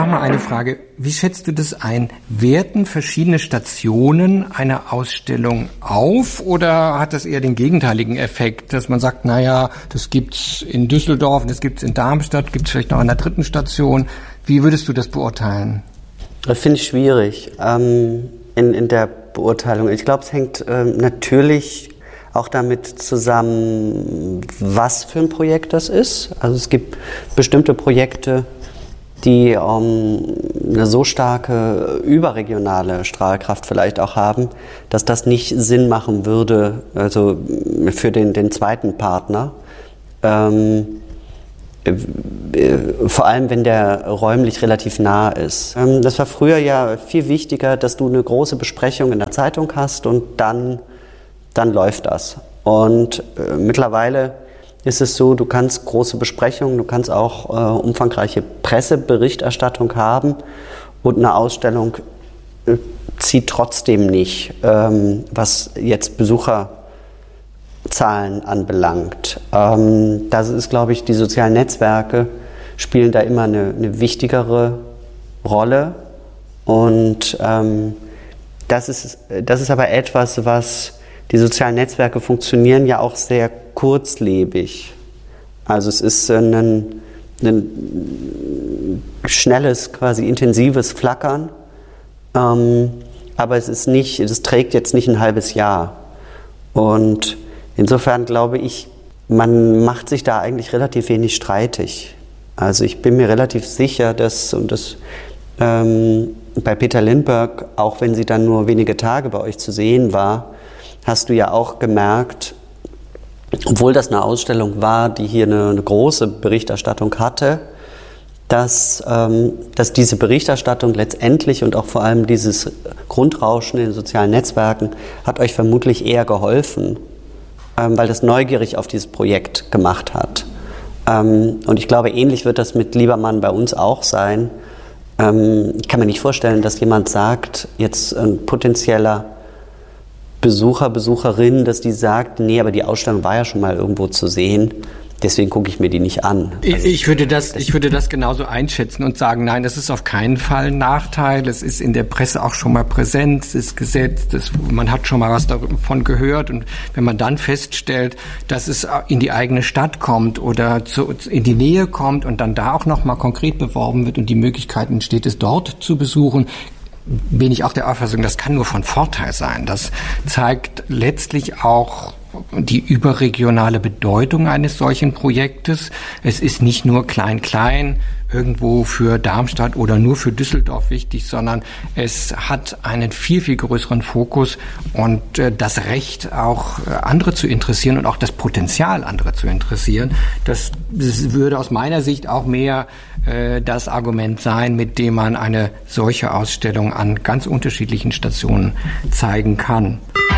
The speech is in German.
Nochmal eine Frage. Wie schätzt du das ein? Werten verschiedene Stationen eine Ausstellung auf oder hat das eher den gegenteiligen Effekt, dass man sagt, naja, das gibt's in Düsseldorf, das gibt's in Darmstadt, gibt's vielleicht noch an der dritten Station. Wie würdest du das beurteilen? Das finde ich schwierig in der Beurteilung. Ich glaube, es hängt natürlich auch damit zusammen, was für ein Projekt das ist. Also es gibt bestimmte Projekte, die eine so starke überregionale Strahlkraft vielleicht auch haben, dass das nicht Sinn machen würde, also für den zweiten Partner. Vor allem, wenn der räumlich relativ nah ist. Das war früher ja viel wichtiger, dass du eine große Besprechung in der Zeitung hast und dann läuft das. Und mittlerweile ist es so, du kannst große Besprechungen, du kannst auch umfangreiche Presseberichterstattung haben und eine Ausstellung zieht trotzdem nicht, was jetzt Besucherzahlen anbelangt. Das ist, glaube ich, die sozialen Netzwerke spielen da immer eine wichtigere Rolle und das ist aber etwas, was die sozialen Netzwerke funktionieren ja auch sehr kurzlebig. Also es ist ein schnelles, quasi intensives Flackern, aber es trägt jetzt nicht ein halbes Jahr. Und insofern glaube ich, man macht sich da eigentlich relativ wenig streitig. Also ich bin mir relativ sicher, dass bei Peter Lindbergh, auch wenn sie dann nur wenige Tage bei euch zu sehen war, hast du ja auch gemerkt, obwohl das eine Ausstellung war, die hier eine große Berichterstattung hatte, dass diese Berichterstattung letztendlich und auch vor allem dieses Grundrauschen in den sozialen Netzwerken hat euch vermutlich eher geholfen, weil das neugierig auf dieses Projekt gemacht hat. Und ich glaube, ähnlich wird das mit Liebermann bei uns auch sein. Ich kann mir nicht vorstellen, dass jemand sagt, jetzt ein potenzieller Besucher, Besucherin, dass die sagt, nee, aber die Ausstellung war ja schon mal irgendwo zu sehen, deswegen gucke ich mir die nicht an. Also ich würde das genauso einschätzen und sagen, nein, das ist auf keinen Fall ein Nachteil. Es ist in der Presse auch schon mal präsent, es ist gesetzt, man hat schon mal was davon gehört und wenn man dann feststellt, dass es in die eigene Stadt kommt oder in die Nähe kommt und dann da auch noch mal konkret beworben wird und die Möglichkeit entsteht, es dort zu besuchen, bin ich auch der Auffassung, das kann nur von Vorteil sein. Das zeigt letztlich auch die überregionale Bedeutung eines solchen Projektes. Es ist nicht nur klein irgendwo für Darmstadt oder nur für Düsseldorf wichtig, sondern es hat einen viel, viel größeren Fokus und das Recht, auch andere zu interessieren und auch das Potenzial, andere zu interessieren. Das würde aus meiner Sicht auch mehr das Argument sein, mit dem man eine solche Ausstellung an ganz unterschiedlichen Stationen zeigen kann.